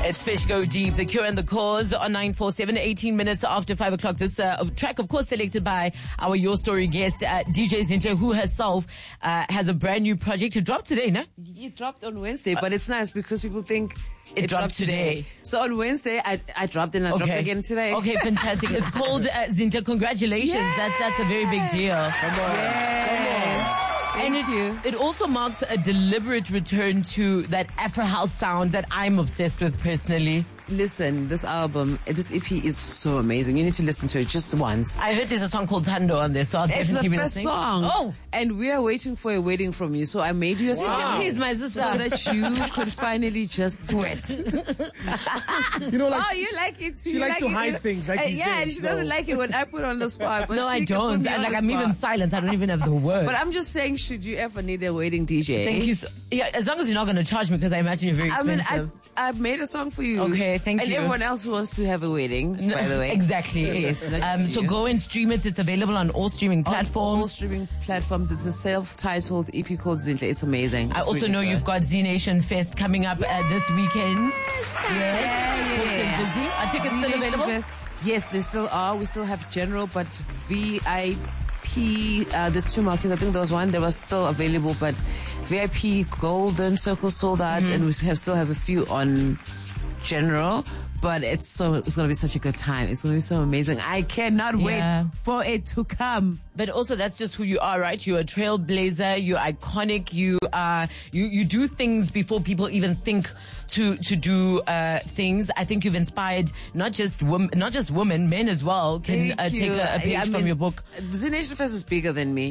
It's Fish Go Deep, The Cure and the Cause on 947, 18 minutes after 5 o'clock. This track, of course, selected by our Your Story guest, DJ Zinhle, who herself has a brand new project to drop today, no? It dropped on Wednesday, but it's nice because people think it dropped today. So on Wednesday, I dropped and I dropped again today. Okay, fantastic. It's called Zinhle. Congratulations. Yeah. That's a very big deal. Come on. Yeah. Thank you. It also marks a deliberate return to that Afro house sound that I'm obsessed with personally. Listen, this album, this EP is so amazing. You need to listen to it just once. I heard there's a song called Tando on there, so I'll definitely be listening. It's the first song. Oh! And we are waiting for a wedding from you, so I made you a song. Please, my sister. So that you could finally just do it. You know, like, oh, you like it. She likes to hide things, like you yeah, said, and she doesn't like it when I put on the spot. But no, I don't. I'm even silent. I don't even have the words. But I'm just saying, should you ever need a wedding DJ? Thank you. Yeah, as long as you're not going to charge me, because I imagine you're very expensive. I mean, I've made a song for you. Okay, thank you. And everyone else who wants to have a wedding, by the way. Exactly. Yes. So go and stream it. It's available on all streaming platforms. On all streaming platforms. It's a self-titled EP called Zinhle. It's amazing. I also know you've got Z Nation Fest coming up this weekend. Yeah. Busy. Are tickets still available? Fest. Yes, they still are. We still have general, but VIP. There's two markets. I think there was one that was still available, but VIP Golden Circle sold out, and we still have a few on general. But it's going to be such a good time. It's going to be so amazing. I cannot wait for it to come. But also, that's just who you are, right? You're a trailblazer. You're iconic. You do things before people even think to do things. I think you've inspired not just women, men as well can take a page from your book. Z Nation Fest is bigger than me.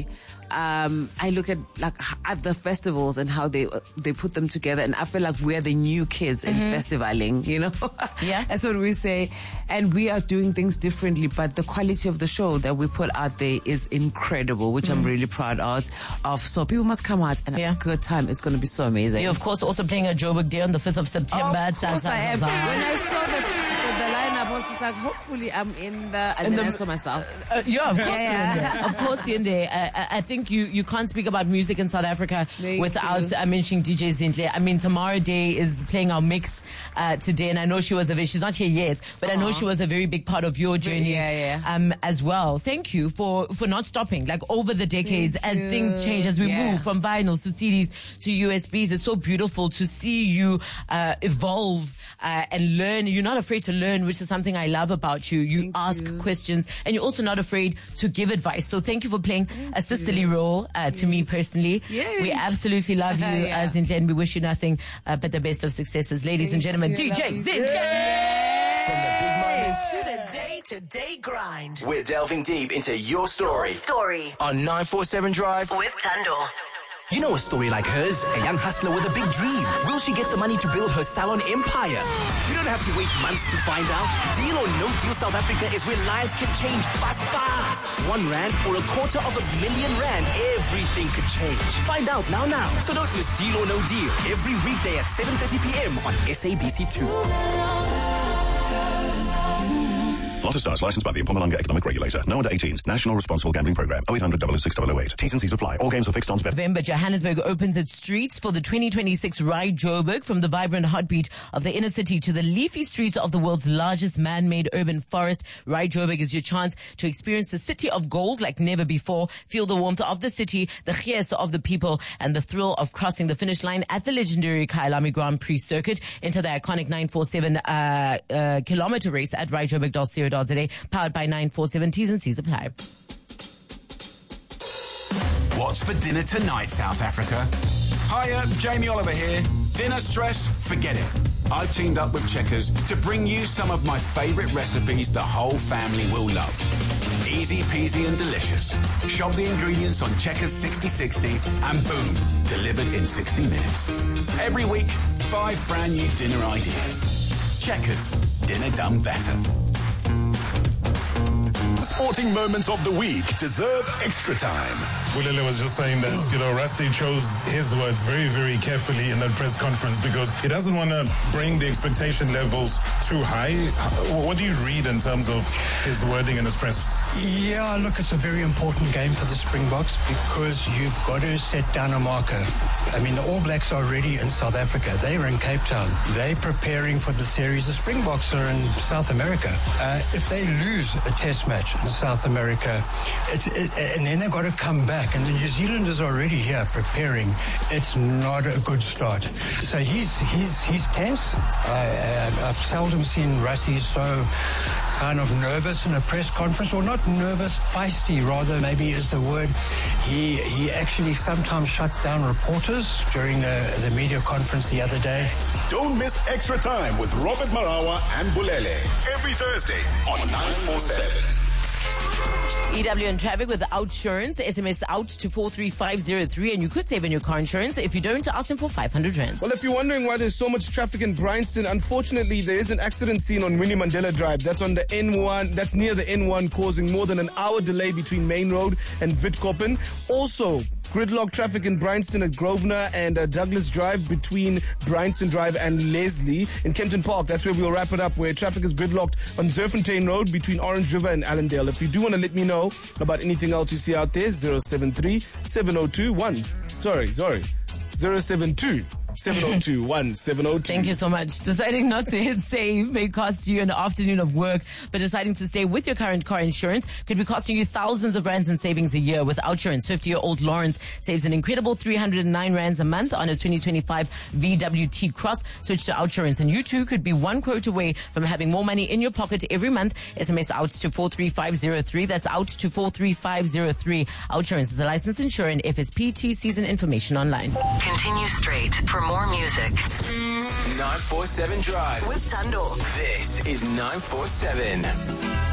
I look at the festivals and how they put them together, and I feel like we're the new kids in festivaling, you know? Yeah. That's what we say. And we are doing things differently, but the quality of the show that we put out there is incredible, which I'm really proud of. So people must come out and have a good time. It's going to be so amazing. You're, of course, also playing at Joburg Day on the 5th of September. Of course I am. When I saw the lineup, I was just like, hopefully I'm in the... And then I saw myself. Of course you're in there. Of course you're in there. I think you can't speak about music in South Africa without mentioning DJ Zinhle. I mean, Tamara Day is playing our mix today, and I know she's not here yet, but I know she was a very big part of your journey as well. Thank you for not stopping, like over the decades, as things change, as we move from vinyls to CDs to USBs. It's so beautiful to see you evolve and learn. You're not afraid to learn, which is something I love about you. You ask questions, and you're also not afraid to give advice. So thank you for playing a sisterly role to me personally. Yes. We absolutely love you, Zinhle, and we wish you nothing but the best of successes. Ladies and gentlemen, DJ Zinhle! From the big moments to the day-to-day grind, we're delving deep into your story. On 947 Drive with Tando. You know a story like hers, a young hustler with a big dream. Will she get the money to build her salon empire? You don't have to wait months to find out. Deal or No Deal South Africa is where lives can change fast. R1 or R250,000, everything could change. Find out now. So don't miss Deal or No Deal every weekday at 7:30 p.m. on SABC2. Lotto Stars, licensed by the Mpumalanga Economic Regulator. No under 18s. National Responsible Gambling Program. 0800 006 008. T's and C's apply. All games are fixed on bet. November, Johannesburg opens its streets for the 2026 Ride Joburg. From the vibrant heartbeat of the inner city to the leafy streets of the world's largest man-made urban forest, Ride Joburg is your chance to experience the city of gold like never before. Feel the warmth of the city, the gees of the people, and the thrill of crossing the finish line at the legendary Kyalami Grand Prix circuit. Enter the iconic 947 kilometer race at ridejoburg.co.za. Powered by 947. T's and C's apply. What's for dinner tonight, South Africa? Hiya, Jamie Oliver here. Dinner stress? Forget it. I've teamed up with Checkers to bring you some of my favourite recipes the whole family will love. Easy peasy and delicious. Shop the ingredients on Checkers 6060 and boom, delivered in 60 minutes. Every week, 5 brand new dinner ideas. Checkers, dinner done better. sporting moments of the week deserve extra time. Bulele was just saying that, Rassie chose his words very, very carefully in that press conference because he doesn't want to bring the expectation levels too high. What do you read in terms of his wording in his press? Yeah, look, it's a very important game for the Springboks because you've got to set down a marker. I mean, the All Blacks are already in South Africa. They're in Cape Town. They're preparing for the series. The Springboks are in South America. If they lose a test match in South America, and then they've got to come back, and the New Zealanders are already here preparing, it's not a good start. So he's tense. I've seldom seen Rassie so kind of nervous in a press conference, or not nervous, feisty rather, maybe is the word. He actually sometimes shut down reporters during the media conference the other day. Don't miss Extra Time with Robert Marawa and Bulele every Thursday on 947. EW and traffic with OUTsurance. SMS out to 43503, and you could save on your car insurance. If you don't, ask them for 500 rand. Well, if you're wondering why there's so much traffic in Bryanston, unfortunately, there is an accident scene on Winnie Mandela Drive. That's on the N1. That's near the N1, causing more than an hour delay between Main Road and Witkoppen. Also, gridlock traffic in Bryanston at Grosvenor and Douglas Drive between Bryanston Drive and Leslie. In Kempton Park, that's where we'll wrap it up, where traffic is gridlocked on Zerfontein Road between Orange River and Allendale. If you do want to let me know about anything else you see out there, 072-702-1702. Thank you so much. Deciding not to hit save may cost you an afternoon of work, but deciding to stay with your current car insurance could be costing you thousands of rands in savings a year. With OUTsurance, 50-year-old Lawrence saves an incredible 309 rands a month on his 2025 VWT Cross. Switch to OUTsurance, and you too could be one quote away from having more money in your pocket every month. SMS out to 43503. That's out to 43503. OUTsurance is a licensed insurer and FSPT. Season information online. Continue straight for more music. 947 Drive with Tando. This is 947.